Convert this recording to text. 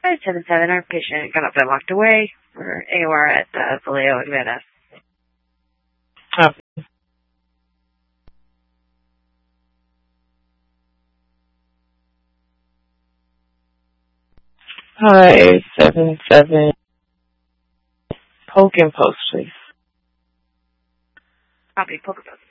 577, our patient got up and walked away. We're AOR at Vallejo and Van Ness. Oh. 577. Poke and post, please. Copy, poke and post.